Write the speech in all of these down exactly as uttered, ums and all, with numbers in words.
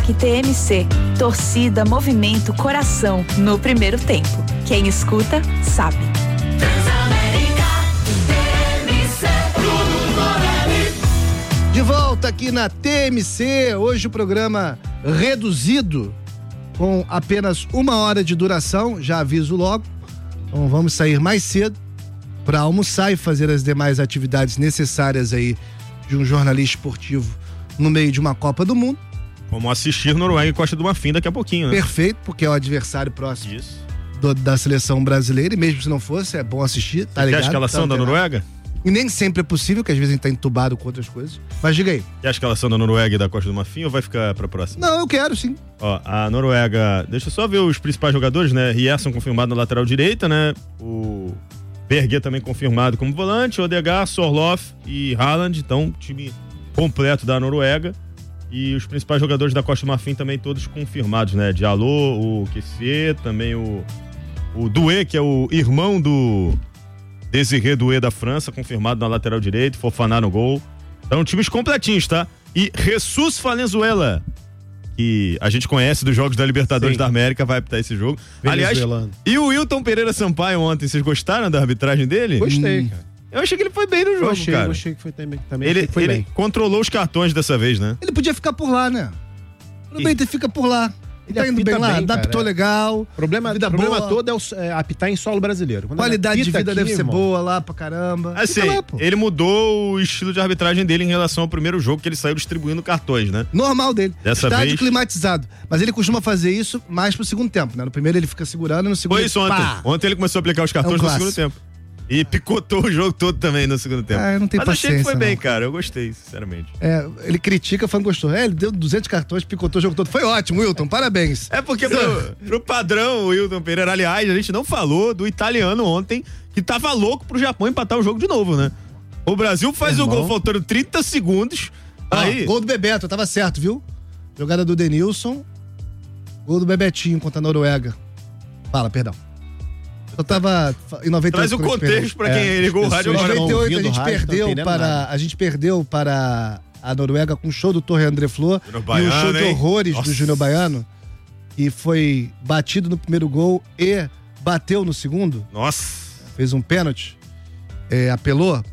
Que T M C, torcida, movimento, coração, no primeiro tempo. Quem escuta, sabe. De volta aqui na T M C, hoje o programa reduzido, com apenas uma hora de duração, já aviso logo. Então vamos sair mais cedo para almoçar e fazer as demais atividades necessárias aí de um jornalista esportivo no meio de uma Copa do Mundo. Como assistir Noruega e Costa do Marfim daqui a pouquinho, né? Perfeito, porque é o adversário próximo Isso. do, da seleção brasileira, e mesmo se não fosse, é bom assistir, tá Você ligado? acha que elas são da Noruega? E nem sempre é possível, que às vezes a gente tá entubado com outras coisas. Mas diga aí. Você acha que elas são da Noruega e da Costa do Marfim ou vai ficar pra próxima? Não, eu quero sim. Ó, a Noruega, deixa eu só ver os principais jogadores, né? Rierson confirmado na lateral direita, né? O Berger também confirmado como volante, Odegaard, Sorloth e Haaland, então time completo da Noruega. E os principais jogadores da Costa do Marfim também todos confirmados, né? Diallo, o Kessié, também o, o Doué, que é o irmão do Désiré Doué da França, confirmado na lateral direita, Fofana no gol. Então, times completinhos, tá? E Jesus Valenzuela, que a gente conhece dos jogos da Libertadores Sim. da América, vai apitar esse jogo. Aliás, e o Wilton Pereira Sampaio ontem, vocês gostaram da arbitragem dele? Gostei, hum. cara. Eu achei que ele foi bem no jogo, eu achei, cara. Eu achei que foi também, também ele, foi ele bem. controlou os cartões dessa vez, né? Ele podia ficar por lá, né? Tudo bem, ele fica por lá. Ele tá indo bem lá, bem, adaptou cara, legal. O problema, vida problema boa. todo é, o, é apitar em solo brasileiro. Quando qualidade de vida aqui, deve irmão. ser boa lá pra caramba. Assim, lá, ele mudou o estilo de arbitragem dele em relação ao primeiro jogo, que ele saiu distribuindo cartões, né? Normal dele. Dessa Estádio vez... climatizado. Mas ele costuma fazer isso mais pro segundo tempo, né? No primeiro ele fica segurando e no segundo... Foi isso ontem. Pá. Ontem ele começou a aplicar os cartões é um no segundo tempo. E picotou o jogo todo também no segundo tempo. Ah, eu não tenho Mas paciência, achei que foi não. bem, cara. Eu gostei, sinceramente. É, ele critica, falando que gostou. É, ele deu duzentos cartões, picotou o jogo todo. Foi ótimo, Wilton, parabéns. É porque pro, pro padrão, Wilton Pereira, aliás, a gente não falou do italiano ontem, que tava louco pro Japão empatar o jogo de novo, né? O Brasil faz Irmão. o gol faltando trinta segundos. Ah, aí... Gol do Bebeto, tava certo, viu? Jogada do Denilson. Gol do Bebetinho contra a Noruega. Fala, perdão. Eu tava em noventa e oito. Traz o contexto pra quem é, ligou o rádio agora. Em noventa e oito a gente rádio, perdeu para a gente perdeu para a Noruega com o show do Torre André Flor Baiano, e um show de horrores Nossa. do Júnior Baiano, e foi batido no primeiro gol e bateu no segundo. Nossa. Fez um pênalti, é, apelou,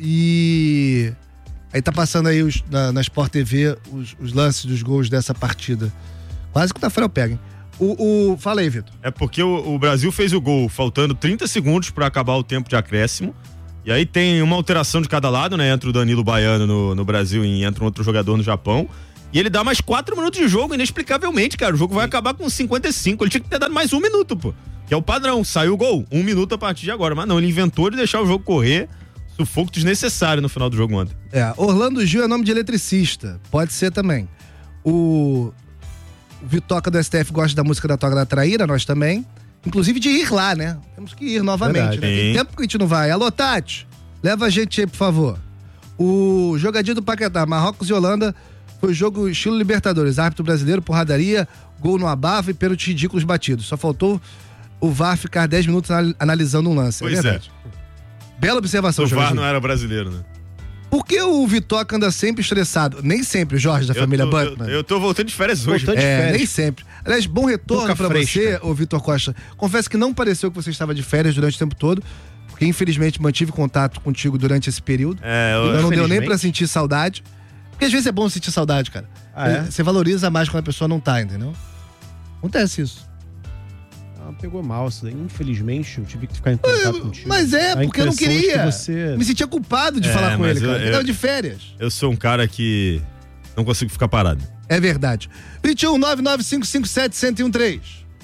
e aí tá passando aí os, na, na Sport T V os, os lances dos gols dessa partida. Quase que o Tafarel pega, hein? O, o... Fala aí, Vitor. É porque o, o Brasil fez o gol faltando trinta segundos pra acabar o tempo de acréscimo. E aí tem uma alteração de cada lado, né? Entra o Danilo Baiano no, no Brasil e entra um outro jogador no Japão. E ele dá mais quatro minutos de jogo, inexplicavelmente, cara. O jogo vai acabar com cinquenta e cinco. Ele tinha que ter dado mais um minuto, pô. Que é o padrão. Saiu o gol. Um minuto a partir de agora. Mas não, ele inventou de deixar o jogo correr. Sufoco desnecessário no final do jogo ontem. É, Orlando Gil é nome de eletricista. Pode ser também. O... O Vitoca do S T F gosta da música da Toga da Traíra, nós também. Inclusive de ir lá, né? Temos que ir novamente, Verdade, né? Tem hein? tempo que a gente não vai. Alô, Tati, leva a gente aí, por favor. O jogadinho do Paquetá, Marrocos e Holanda, foi jogo estilo Libertadores. Árbitro brasileiro, porradaria, gol no abafa e pênalti ridículos batidos. Só faltou o V A R ficar dez minutos analisando um lance. Pois é verdade. é. Bela observação, O V A R jogadinho. não era brasileiro, né? Por que o Vitoca anda sempre estressado? Nem sempre, Jorge, da Eu família tô, Buckman. Eu, eu tô voltando de férias hoje. Voltando de É, férias. nem sempre. Aliás, bom retorno Boca pra fresca. você, ô Vitor Costa. Confesso que não pareceu que você estava de férias durante o tempo todo, porque infelizmente mantive contato contigo durante esse período. É, eu, Então não deu nem infelizmente. pra sentir saudade. Porque às vezes é bom sentir saudade, cara. Ah, é? Você valoriza mais quando a pessoa não tá, entendeu? Acontece isso. Ah, pegou mal isso daí. Infelizmente, eu tive que ficar em contato contigo. Mas é, A porque eu não impressão de queria. que você... Me sentia culpado de É, falar com mas ele, eu- cara. Ele eu- tava de férias. eu sou um cara que não consigo ficar parado. É verdade. vinte e um, nove nove cinco cinco sete, um zero um três.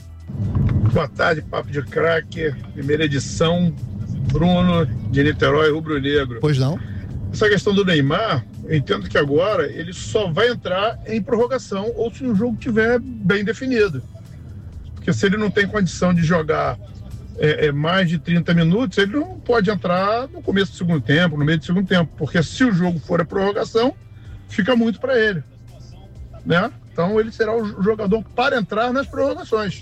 Boa tarde, Papo de Craque, primeira edição, Bruno de Niterói, Rubro Negro. Pois não? Essa questão do Neymar, eu entendo que agora ele só vai entrar em prorrogação ou se o jogo estiver bem definido. Porque se ele não tem condição de jogar é, é, mais de trinta minutos, ele não pode entrar no começo do segundo tempo, no meio do segundo tempo, porque se o jogo for a prorrogação, fica muito para ele, né? Então ele será o jogador para entrar nas prorrogações.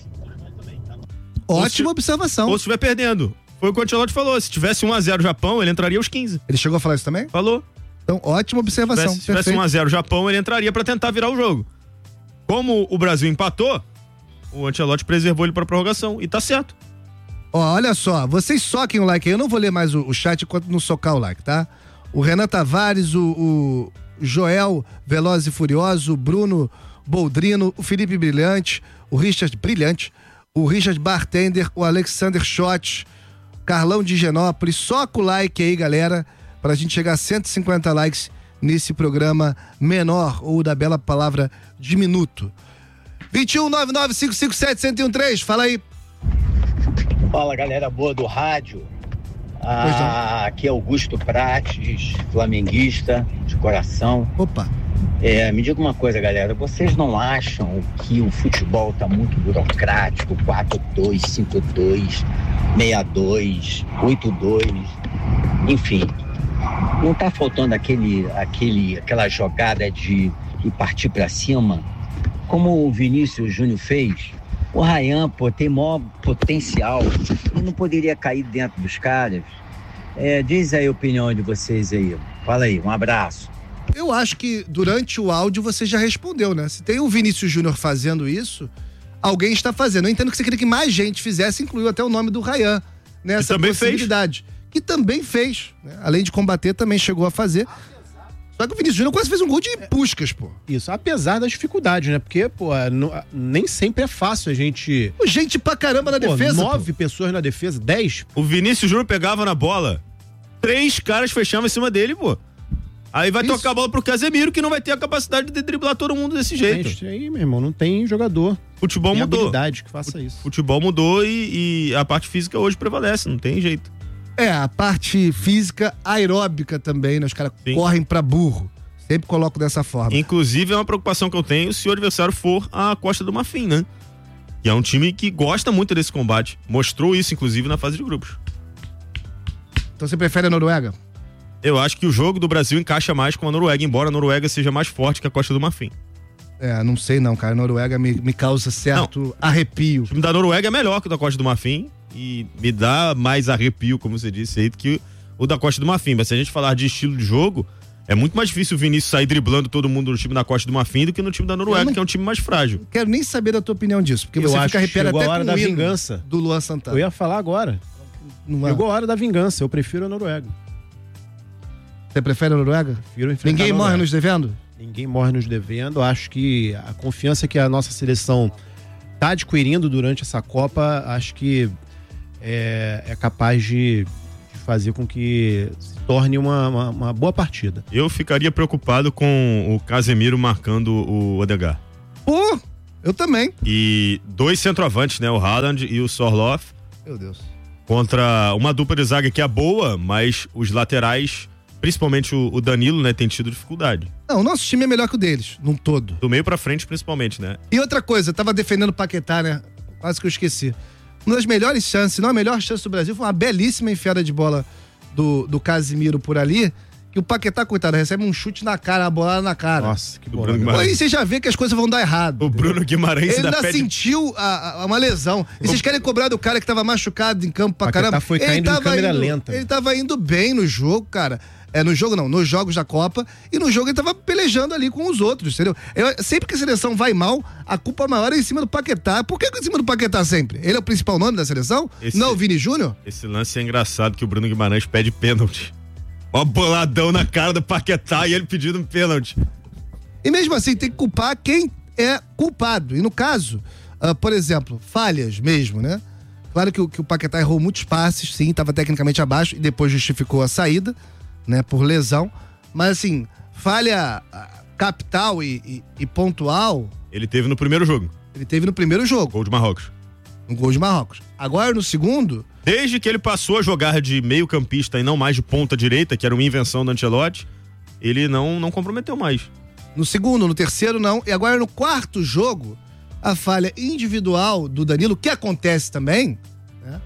Ótima se- observação. Ou se estiver perdendo. Foi o que o Ancelotti falou. Se tivesse um a zero Japão, ele entraria aos quinze. Ele chegou a falar isso também? Falou. Então, ótima Se observação. tivesse, se tivesse Perfeito. um a zero Japão, ele entraria pra tentar virar o jogo. Como o Brasil empatou, o Ancelotti preservou ele pra prorrogação e tá certo. Ó, olha só, vocês soquem o like aí, eu não vou ler mais o, o chat enquanto não socar o like, tá? O Renan Tavares, o, o Joel Veloz e Furioso, o Bruno Boldrino, o Felipe Brilhante, o Richard Brilhante, o Richard Bartender, o Alexander Schott, Carlão de Genópolis, soca o like aí, galera, pra gente chegar a cento e cinquenta likes nesse programa menor, ou da bela palavra diminuto. vinte e um, nove nove cinco cinco sete, zero zero um três, fala aí. Fala, galera boa do rádio. Ah, aqui é Augusto Prates, flamenguista de coração. Opa. É, me diga uma coisa, galera, vocês não acham que o futebol tá muito burocrático? quatro dois, cinco dois, seis dois, oito dois, enfim, não tá faltando aquele, aquele, aquela jogada de, de partir para cima, como o Vinícius Júnior fez? O Ryan, pô, tem maior potencial, ele não poderia cair dentro dos caras? É, diz aí a opinião de vocês aí, fala aí, um abraço. Eu acho que durante o áudio você já respondeu, né? Se tem o Vinícius Júnior fazendo isso, alguém está fazendo. Eu entendo que você queria que mais gente fizesse, incluiu até o nome do Ryan nessa também possibilidade. Fez. Que também fez, né? Além de combater, também chegou a fazer. Só que o Vinícius Júnior quase fez um gol de Puskas, pô. Isso, apesar das dificuldades, né? Porque, pô, não, nem sempre é fácil a gente... Gente pra caramba na pô, defesa, Nove pô. pessoas na defesa, dez. O Vinícius Júnior pegava na bola, três caras fechavam em cima dele, pô. Aí vai Isso. tocar a bola pro Casemiro, que não vai ter a capacidade de driblar todo mundo desse jeito. Isso aí, meu irmão, não tem jogador. Futebol tem mudou. habilidade que faça isso. Futebol mudou e, e a parte física hoje prevalece, não tem jeito. É, a parte física aeróbica também, né? Os caras correm pra burro. Sempre coloco dessa forma. Inclusive, é uma preocupação que eu tenho se o adversário for a Costa do Marfim, né? Que é um time que gosta muito desse combate. Mostrou isso, inclusive, na fase de grupos. Então você prefere a Noruega? Eu acho que o jogo do Brasil encaixa mais com a Noruega, embora a Noruega seja mais forte que a Costa do Marfim. É, não sei não, cara. A Noruega me, me causa certo não. arrepio. O time da Noruega é melhor que o da Costa do Marfim e me dá mais arrepio, como você disse aí, do que o da Costa do Marfim. Mas se a gente falar de estilo de jogo, é muito mais difícil o Vinícius sair driblando todo mundo no time da Costa do Marfim do que no time da Noruega, não, que é um time mais frágil. Não quero nem saber da tua opinião disso, porque eu você fica arrepiado até a hora com da o hino vingança do Luan Santana. Eu ia falar agora. Não Chegou a hora da vingança, eu prefiro a Noruega. Você prefere a Noruega? Prefiro enfrentar Ninguém a Noruega. morre nos devendo? Ninguém morre nos devendo. Acho que a confiança que a nossa seleção está adquirindo durante essa Copa, acho que é, é capaz de, de fazer com que se torne uma, uma, uma boa partida. Eu ficaria preocupado com o Casemiro marcando o Odegaard. Pô, eu também. E dois centroavantes, né? O Haaland e o Sorloth. Meu Deus. Contra uma dupla de zaga que é boa, mas os laterais, principalmente o, o Danilo, né, tem tido dificuldade. Não, o nosso time é melhor que o deles, num todo. Do meio pra frente, principalmente, né? E outra coisa, eu tava defendendo o Paquetá, né? Quase que eu esqueci. Uma das melhores chances, se não a melhor chance do Brasil, foi uma belíssima enfiada de bola do, do Casemiro por ali, que o Paquetá, coitado, recebe um chute na cara, uma bolada na cara. Nossa, que bola. Pô, aí você já vê que as coisas vão dar errado. O Bruno Guimarães Ele ainda pede... sentiu a, a, uma lesão. E vocês querem cobrar do cara que tava machucado em campo pra Paquetá caramba? foi caindo em câmera indo, lenta. Ele tava indo bem no jogo, cara. É, no jogo não, nos jogos da Copa. E no jogo ele tava pelejando ali com os outros, entendeu? Eu, sempre que a seleção vai mal, a culpa maior é em cima do Paquetá. Por que em cima do Paquetá sempre? Ele é o principal nome da seleção? Esse, não o Vini Júnior? Esse lance é engraçado, que o Bruno Guimarães pede pênalti. Ó, boladão na cara do Paquetá e ele pedindo um pênalti. E mesmo assim, tem que culpar quem é culpado. E no caso, uh, por exemplo, falhas mesmo, né? Claro que o, que o Paquetá errou muitos passes, sim, estava tecnicamente abaixo e depois justificou a saída, né, por lesão. Mas assim, falha capital e, e, e pontual... Ele teve no primeiro jogo. Ele teve no primeiro jogo. Gol de Marrocos. No gol de Marrocos. Agora, no segundo... Desde que ele passou a jogar de meio campista e não mais de ponta direita, que era uma invenção do Ancelotti, ele não, não comprometeu mais. No segundo, no terceiro não. E agora no quarto jogo, a falha individual do Danilo, que acontece também, né?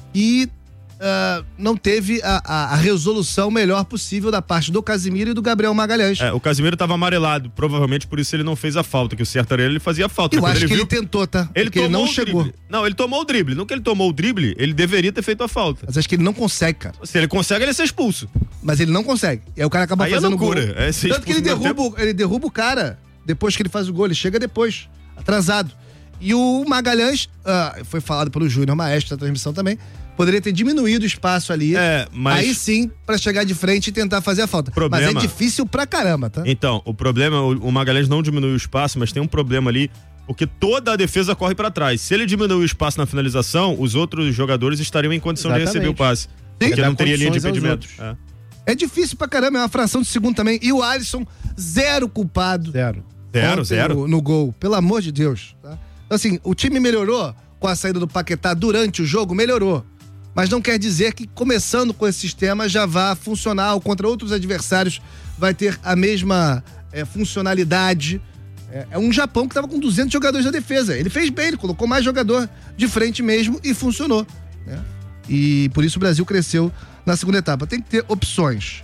E uh, não teve a, a, a resolução melhor possível da parte do Casemiro e do Gabriel Magalhães. É, o Casemiro estava amarelado, provavelmente por isso ele não fez a falta, que o certo era ele, ele fazia a falta. Eu acho ele que viu, ele tentou, tá? Ele, Porque ele não chegou. Drible. Não, ele tomou o drible. No que ele tomou o drible, ele deveria ter feito a falta. Mas acho que ele não consegue, cara. Se ele consegue, ele ia ser expulso. Mas ele não consegue. E aí o cara acaba aí fazendo é loucura. gol. É ser Tanto que ele derruba, tempo. ele derruba o cara. depois que ele faz o gol, ele chega depois, atrasado. E o Magalhães, ah, foi falado pelo Júnior Maestro da transmissão também, poderia ter diminuído o espaço ali, é, mas... aí sim, pra chegar de frente e tentar fazer a falta. Problema... Mas é difícil pra caramba, tá? Então, o problema, o, o Magalhães não diminuiu o espaço, mas tem um problema ali, porque toda a defesa corre pra trás. Se ele diminuir o espaço na finalização, os outros jogadores estariam em condição Exatamente. de receber o passe. Sim. Porque não teria linha de impedimento. É. é difícil pra caramba, é uma fração de segundo também. E o Alisson, zero culpado. Zero. Zero, zero. No, no gol, pelo amor de Deus. Tá? Então, assim, o time melhorou com a saída do Paquetá durante o jogo, melhorou. Mas não quer dizer que começando com esse sistema já vá funcionar ou contra outros adversários vai ter a mesma é, funcionalidade. É, é um Japão que estava com duzentos jogadores na defesa. Ele fez bem, ele colocou mais jogador de frente mesmo e funcionou. Né? E por isso o Brasil cresceu na segunda etapa. Tem que ter opções.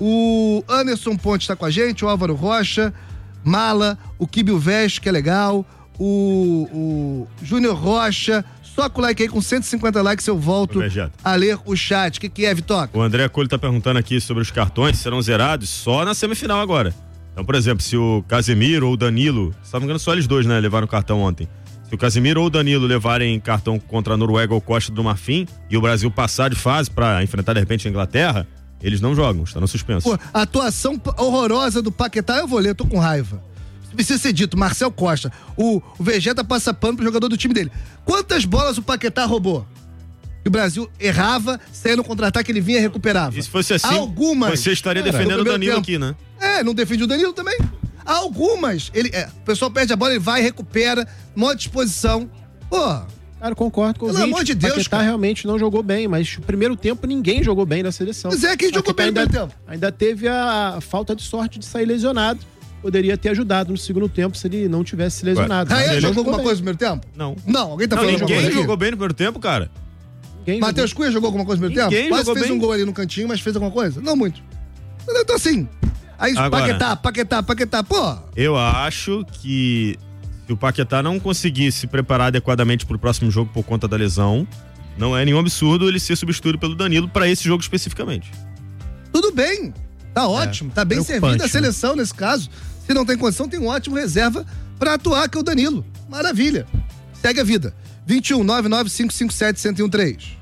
O Anderson Ponte está com a gente, o Álvaro Rocha, Mala, o Kibio Veste, que é legal, o, o Júnior Rocha. Só com o like aí, com cento e cinquenta likes eu volto a ler o chat. O que, que é, Vitoca? O André Coelho tá perguntando aqui sobre os cartões, serão zerados só na semifinal agora. Então, por exemplo, se o Casemiro ou o Danilo, se não me engano só eles dois, né, levaram cartão ontem. Se o Casemiro ou o Danilo levarem cartão contra a Noruega ou Costa do Marfim e o Brasil passar de fase pra enfrentar de repente a Inglaterra, eles não jogam, estão no suspenso. Pô, a atuação horrorosa do Paquetá, eu vou ler, eu tô com raiva. Precisa ser dito, Marcel Costa, o, o Vegeta passa pano pro jogador do time dele. Quantas bolas o Paquetá roubou? E o Brasil errava, saia no contra-ataque, ele vinha e recuperava. E se fosse assim, algumas, você estaria cara, defendendo o Danilo tempo. aqui, né? É, não defende o Danilo também. Algumas, ele, é, o pessoal perde a bola, ele vai, recupera, maior disposição. Pô, cara, concordo com o Pelo amor de Deus, Paquetá cara. realmente não jogou bem, mas no primeiro tempo ninguém jogou bem na seleção. Mas é, quem jogou bem no primeiro tempo? Ainda teve a falta de sorte de sair lesionado. Poderia ter ajudado no segundo tempo se ele não tivesse se lesionado. Raia jogou alguma bem. coisa no primeiro tempo? Não. Não, alguém tá não, falando ninguém jogou, jogou bem no primeiro tempo, cara. Matheus Cunha jogou alguma coisa no primeiro ninguém tempo? Quase jogou fez bem. um gol ali no cantinho, mas fez alguma coisa? Não muito. Então assim, aí Agora, Paquetá, Paquetá, Paquetá, pô. Eu acho que se o Paquetá não conseguir se preparar adequadamente pro próximo jogo por conta da lesão, não é nenhum absurdo ele ser substituído pelo Danilo pra esse jogo especificamente. Tudo bem, tá ótimo, é, tá bem servida a seleção, né? Nesse caso. Se não tem condição, tem um ótimo reserva pra atuar, que é o Danilo. Maravilha. Segue a vida. vinte e um, nove nove cinco cinco sete, um zero um três.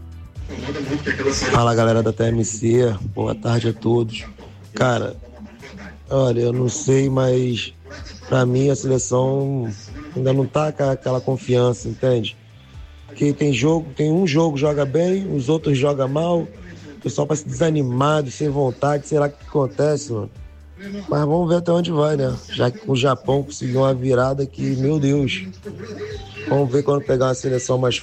Fala, galera da T M C. Boa tarde a todos. Cara, olha, eu não sei, mas pra mim a seleção ainda não tá com aquela confiança, entende? Porque tem jogo, tem um jogo que joga bem, os outros jogam mal, o pessoal parece desanimado, sem vontade, sei lá o que acontece, mano. Mas vamos ver até onde vai, né? Já que o Japão conseguiu uma virada que, meu Deus. Vamos ver quando pegar uma seleção mais